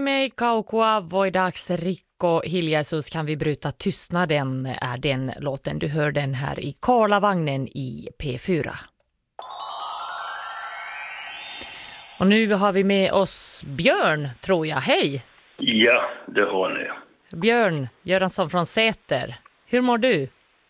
me kaukua voidaaks rikko hiljaisuus kan vi bryta tystnaden är den låten. Du hör den här i Karlavagnen i P4. Och nu har vi med oss Björn, tror jag. Hej! Ja, det har ni. Björn Göransson från Säter. Hur mår du?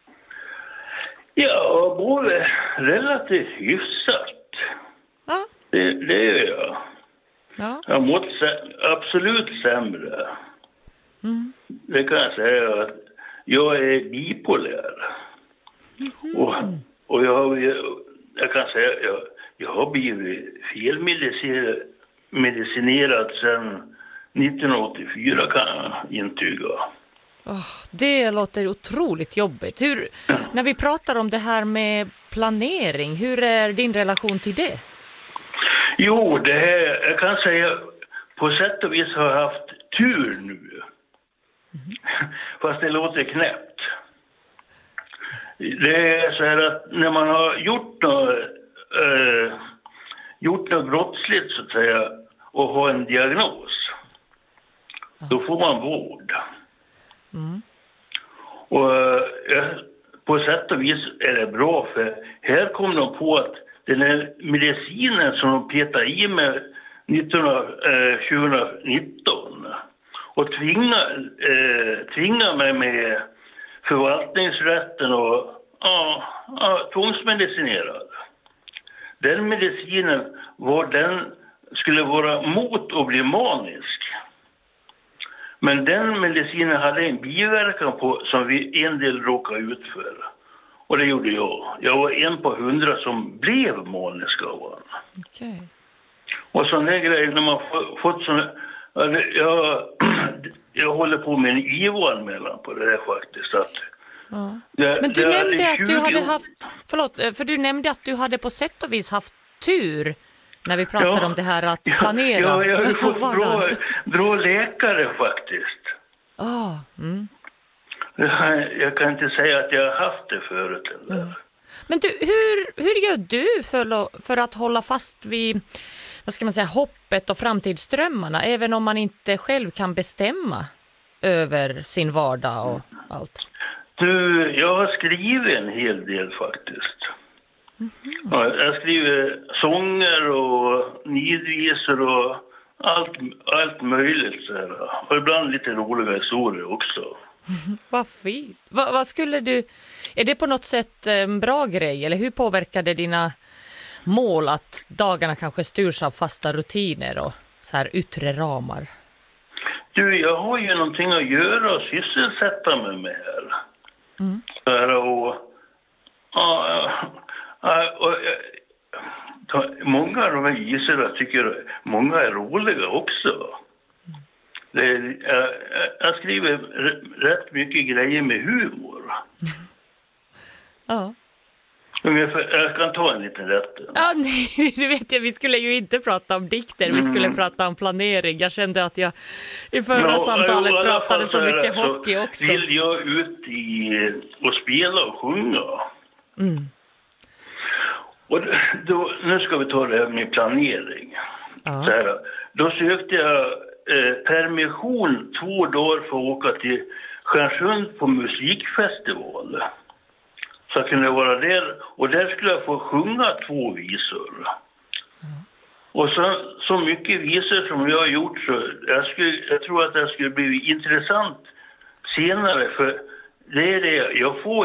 Jag mår relativt hyfsat. Ja. Det gör jag. Ja. Jag har mått absolut sämre. Det kan jag säga att jag är bipolär. Och jag kan säga att jag har blivit felmedicinerad sedan 1984, kan jag intyga. Det låter otroligt jobbigt. När vi pratar om det här med planering, hur är din relation till det? Jo, det här, jag kan säga på sätt och vis har jag haft tur nu. Fast det låter knäppt. Det är så här att när man har gjort något brottsligt så att säga och har en diagnos, då får man vård. Och på sätt och vis är det bra, för här kom de på att den här medicinen som de petade i med 2019 och tvinga mig med förvaltningsrätten och tvångsmedicinerad. Den medicinen skulle vara mot att bli manisk. Men den medicinen hade en biverkan på som vi en del råkade ut för. Och det gjorde jag. Jag var 1 på 100 som blev manisk av honom. Okay. Och sådana grejer när man fått sådana... Jag håller på med en IVO-anmälan på det där faktiskt. Men du nämnde att du hade haft... för du nämnde att du hade på sätt och vis haft tur när vi pratade om det här att planera. Ja, jag har fått bra läkare faktiskt. Jag kan inte säga att jag har haft det förut. Men du, hur gör du för att hålla fast vid, vad ska man säga, hoppet och framtidsdrömmarna, även om man inte själv kan bestämma över sin vardag och allt? Du, jag har skrivit en hel del faktiskt. Ja, jag skriver sånger och nidvisor och allt möjligt så här. Och ibland lite roliga historier också. Vad fint. Vad skulle du... Är det på något sätt en bra grej? Eller hur påverkar det dina mål att dagarna kanske styrs av fasta rutiner och så här yttre ramar? Du, jag har ju någonting att göra och sysselsätta mig med här. Många av de här gisorna tycker många är roliga också. Jag skriver rätt mycket grejer med humor. Ja. Jag kan ta en liten rätt. Ja, nej, det vet jag. Vi skulle ju inte prata om dikter. Vi skulle prata om planering. Jag kände att jag i förra samtalet pratade så mycket hockey också. Vill jag ut och spela och sjunga. Och nu ska vi ta det här med planering. Så här, då sökte jag permission 2 dagar för att åka till Stjärnsund på musikfestival. Så jag kunde vara där. Och där skulle jag få sjunga 2 visor. Och så mycket visor som jag har gjort så jag tror att det skulle bli intressant senare. För det är det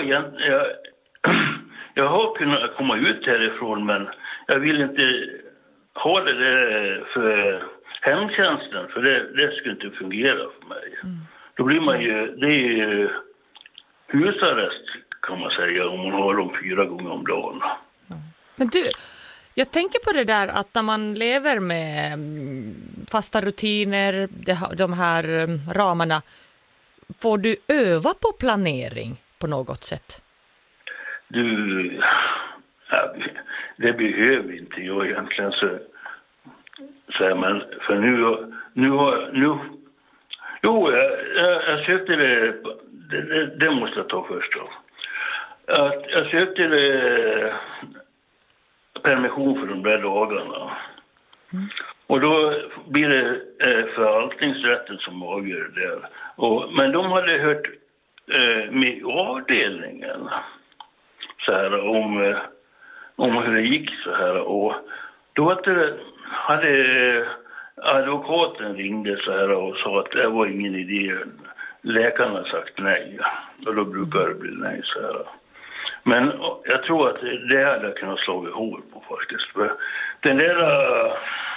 jag har kunnat komma ut härifrån, men jag vill inte ha det där för hemtjänsten, för det skulle inte fungera för mig. Då blir man ju, det är ju husarrest kan man säga, om man har dem 4 gånger om dagen. Men du, jag tänker på det där att när man lever med fasta rutiner, de här ramarna, får du öva på planering på något sätt? Du, det behöver inte jag egentligen så men för jag sökte det måste jag ta först då. Jag sökte permission för de där dagarna. Och då blir det för förvaltningsrätten som avgör det där. Men de hade hört med avdelningen så här om hur det gick så här. Och då hade advokaten ringde så här och sa att det var ingen idé. Läkarna sagt nej. Och då brukar det bli nej så här. Men jag tror att det hade jag kunnat slå ihop på faktiskt. För den där...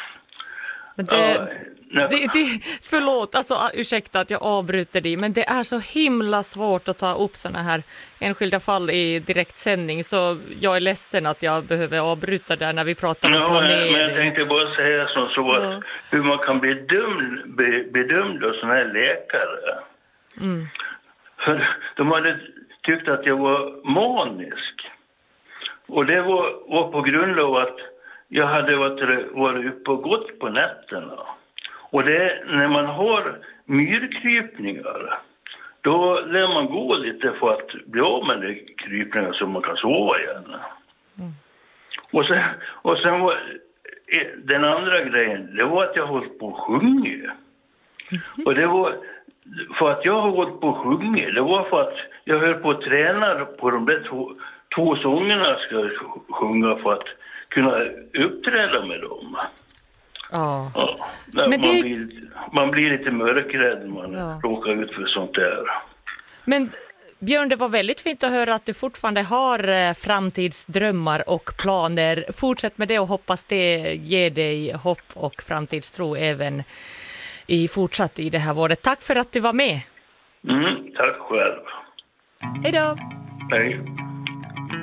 förlåt, alltså ursäkta att jag avbryter dig, men det är så himla svårt att ta upp såna här enskilda fall i direktsändning, så jag är ledsen att jag behöver avbryta där när vi pratar om planering. Men jag tänkte bara säga så att hur man kan bli bedömd av såna här läkare. Mm. För de hade tyckt att jag var manisk. Och det var på grund av att jag hade varit uppe och gått på nätterna. Och det, när man har myrkrypningar, då lär man gå lite för att bli av med de krypningar så man kan sova igen. Mm. Och sen var den andra grejen, det var att jag höll på att sjunga. Mm. Och det var för att jag har hållit på att sjunga, det var för att jag höll på att träna på de där två sångerna ska sjunga för att kunna uppträda med dem. Ja. Men man blir lite mörkrädd när man råkar ut för sånt där. Men Björn, det var väldigt fint att höra att du fortfarande har framtidsdrömmar och planer. Fortsätt med det och hoppas det ger dig hopp och framtidstro även fortsatt i det här året. Tack för att du var med. Tack själv. Hej då. Hej.